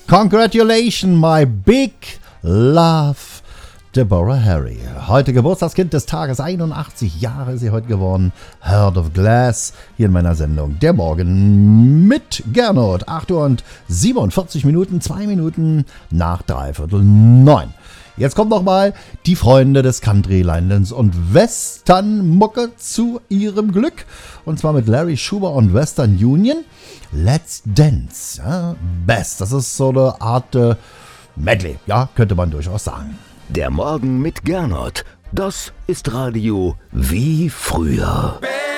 Congratulations, my big love, Deborah Harry. Heute Geburtstagskind des Tages, 81 Jahre ist sie heute geworden. Heart of Glass, hier in meiner Sendung Der Morgen mit Gernot. 8 Uhr und 47 Minuten, 2 Minuten nach 8:45. Jetzt kommt nochmal die Freunde des Country, Linelands und Western-Mucke zu ihrem Glück. Und zwar mit Larry Schuber und Western Union. Let's Dance. Ja, Best. Das ist so eine Art Medley. Ja, könnte man durchaus sagen. Der Morgen mit Gernot. Das ist Radio wie früher.